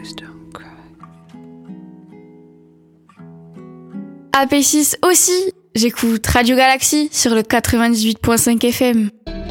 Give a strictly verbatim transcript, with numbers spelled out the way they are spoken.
A P six aussi, j'écoute Radio Galaxy sur le quatre-vingt-dix-huit point cinq F M.